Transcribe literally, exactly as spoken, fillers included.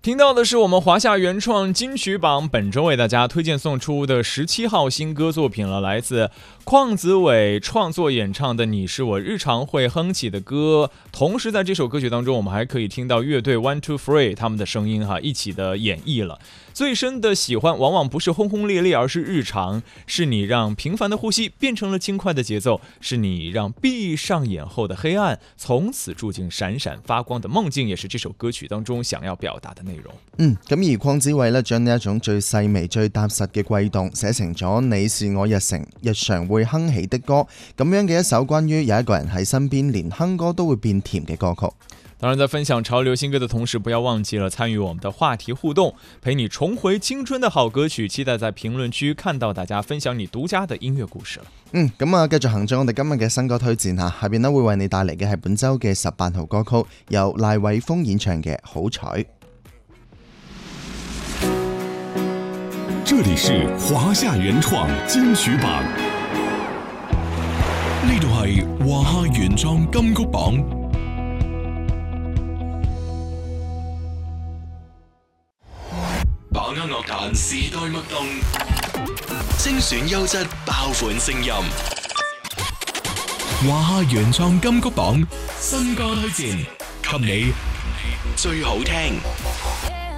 听到的是我们华夏原创金曲榜本周为大家推荐送出的十七号新歌作品了，来自邝子伟创作演唱的《你是我日常会哼起的歌》。同时在这首歌曲当中，我们还可以听到乐队 One Two Three 他们的声音哈一起的演绎了。最深的喜欢往往不是轰轰烈烈，而是日常，是你让平凡的呼吸变成了轻快的节奏，是你让闭上眼后的黑暗从此住进闪闪發光的夢境，也是這首歌曲當中想要表達的內容。 嗯，咁而邝子偉咧將呢一種最細微、最踏實嘅悸動寫成咗你是我日常日常會哼起的歌，咁樣嘅一首關於有一個人喺身邊，連哼歌都會變甜嘅歌曲。 當然在分享潮流新歌的同時，不要忘記了參與我們的話題互動，陪你重回青春的好歌曲，期待在評論區看到大家分享你獨家的音樂故事了。 嗯，咁啊繼續行進我哋今日嘅新歌推薦下，下邊呢會為你帶嚟嘅係本周嘅十八號歌曲，由賴偉峰演唱嘅《好彩》。 這裡是華夏原創金曲榜，呢度係華夏原創金曲榜。把握樂壇時代脈動，精選優質爆款聲音。華夏原創金曲榜新歌推薦，給你最好聽。